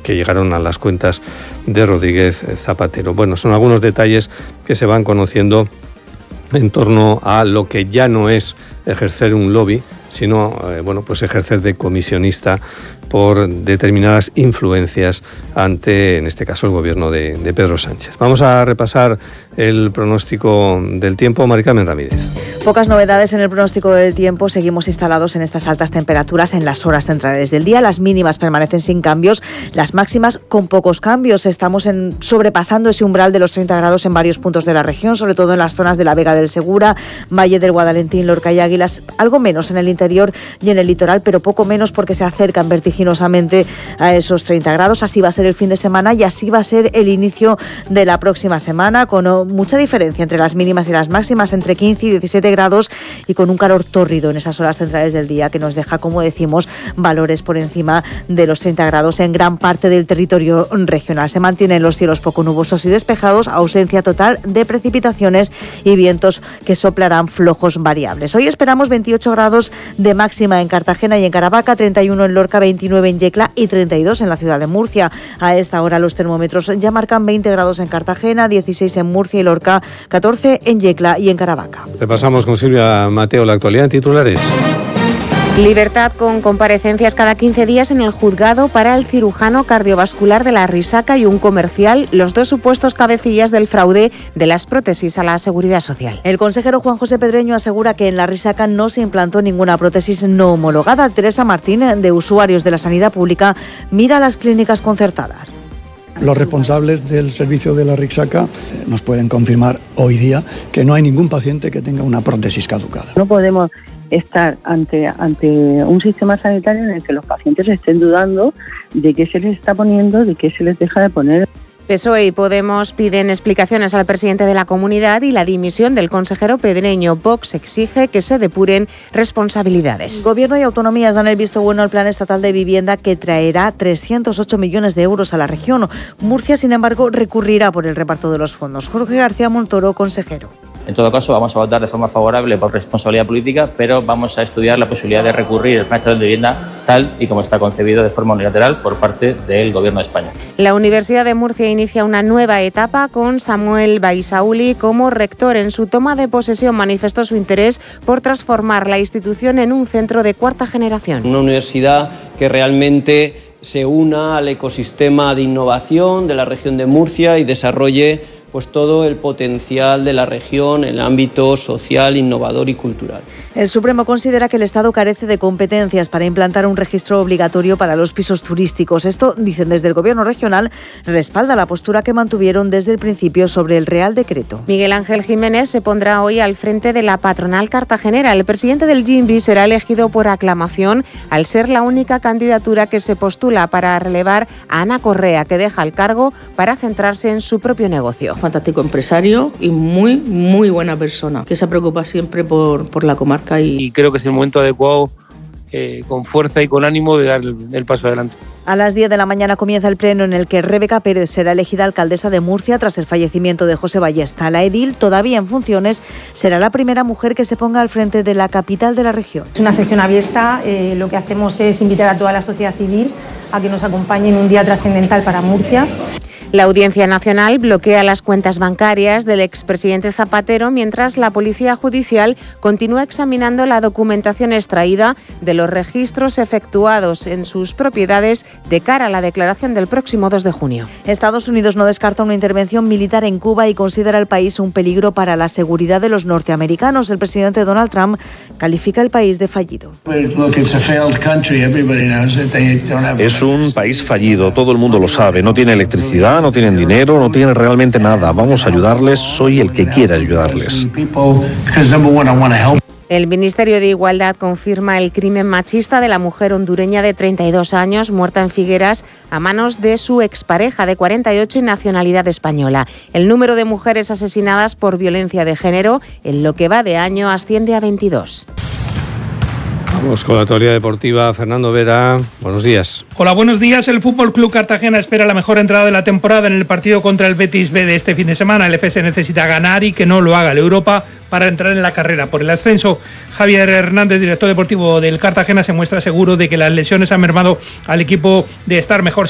que llegaron a las cuentas de Rodríguez Zapatero. Bueno, son algunos detalles que se van conociendo en torno a lo que ya no es ejercer un lobby, sino pues ejercer de comisionista por determinadas influencias ante, en este caso, el gobierno de Pedro Sánchez. Vamos a repasar el pronóstico del tiempo. Mari Carmen Ramírez. Pocas novedades en el pronóstico del tiempo. Seguimos instalados en estas altas temperaturas en las horas centrales del día. Las mínimas permanecen sin cambios, las máximas con pocos cambios. Estamos sobrepasando ese umbral de los 30 grados en varios puntos de la región, sobre todo en las zonas de la Vega del Segura, Valle del Guadalentín, Lorca y Águilas. Algo menos en el interior y en el litoral, pero poco menos porque se acercan vertiginosamente a esos 30 grados. Así va a ser el fin de semana y así va a ser el inicio de la próxima semana, con mucha diferencia entre las mínimas y las máximas, entre 15 y 17 grados, y con un calor tórrido en esas horas centrales del día que nos deja, como decimos, valores por encima de los 30 grados en gran parte del territorio regional. Se mantienen los cielos poco nubosos y despejados, ausencia total de precipitaciones y vientos que soplarán flojos variables. Hoy esperamos 28 grados de máxima en Cartagena y en Caravaca, 31 en Lorca, 29 en Yecla y 32 en la ciudad de Murcia. A esta hora los termómetros ya marcan 20 grados en Cartagena, 16 en Murcia y Lorca, 14 en Yecla y en Caravaca. Repasamos con Silvia Mateo la actualidad en titulares. Libertad con comparecencias cada 15 días en el juzgado para el cirujano cardiovascular de la Risaca y un comercial, los dos supuestos cabecillas del fraude de las prótesis a la Seguridad Social. El consejero Juan José Pedreño asegura que en la Risaca no se implantó ninguna prótesis no homologada. Teresa Martín, de Usuarios de la Sanidad Pública, mira las clínicas concertadas. Los responsables del servicio de la Risaca nos pueden confirmar hoy día que no hay ningún paciente que tenga una prótesis caducada. No podemos estar ante un sistema sanitario en el que los pacientes estén dudando de qué se les está poniendo, de qué se les deja de poner. PSOE y Podemos piden explicaciones al presidente de la comunidad y la dimisión del consejero Pedreño. Vox exige que se depuren responsabilidades. Gobierno y autonomías dan el visto bueno al plan estatal de vivienda que traerá 308 millones de euros a la región. Murcia, sin embargo, recurrirá por el reparto de los fondos. Jorge García Montoro, consejero. En todo caso, vamos a votar de forma favorable por responsabilidad política, pero vamos a estudiar la posibilidad de recurrir el plan estatal de vivienda tal y como está concebido de forma unilateral por parte del Gobierno de España. La Universidad de Murcia inicia una nueva etapa con Samuel Baisauli como rector. En su toma de posesión manifestó su interés por transformar la institución en un centro de cuarta generación. Una universidad que realmente se una al ecosistema de innovación de la región de Murcia y desarrolle todo el potencial de la región en el ámbito social, innovador y cultural. El Supremo considera que el Estado carece de competencias para implantar un registro obligatorio para los pisos turísticos. Esto, dicen desde el Gobierno regional, respalda la postura que mantuvieron desde el principio sobre el Real Decreto. Miguel Ángel Jiménez se pondrá hoy al frente de la patronal cartagenera. El presidente del GIMBI será elegido por aclamación al ser la única candidatura que se postula para relevar a Ana Correa, que deja el cargo para centrarse en su propio negocio. Fantástico empresario y muy buena persona, que se preocupa siempre por la comarca. Y creo que es el momento adecuado, con fuerza y con ánimo, de dar el paso adelante. A las 10 de la mañana comienza el pleno en el que Rebeca Pérez será elegida alcaldesa de Murcia tras el fallecimiento de José Ballesta. La edil, todavía en funciones, será la primera mujer que se ponga al frente de la capital de la región. Es una sesión abierta, lo que hacemos es invitar a toda la sociedad civil a que nos acompañe en un día trascendental para Murcia. La Audiencia Nacional bloquea las cuentas bancarias del expresidente Zapatero mientras la Policía Judicial continúa examinando la documentación extraída de los registros efectuados en sus propiedades de cara a la declaración del próximo 2 de junio. Estados Unidos no descarta una intervención militar en Cuba y considera el país un peligro para la seguridad de los norteamericanos. El presidente Donald Trump califica el país de fallido. Es un país fallido, todo el mundo lo sabe, no tiene electricidad, no tienen dinero, no tienen realmente nada. Vamos a ayudarles, soy el que quiere ayudarles. El Ministerio de Igualdad confirma el crimen machista de la mujer hondureña de 32 años, muerta en Figueras, a manos de su expareja de 48 y nacionalidad española. El número de mujeres asesinadas por violencia de género en lo que va de año asciende a 22. Vamos con la actualidad deportiva. Fernando Vera, buenos días. Hola, buenos días. El Fútbol Club Cartagena espera la mejor entrada de la temporada en el partido contra el Betis B de este fin de semana. El FS necesita ganar y que no lo haga el Europa para entrar en la carrera por el ascenso. Javier Hernández, director deportivo del Cartagena, se muestra seguro de que las lesiones han mermado al equipo de estar mejor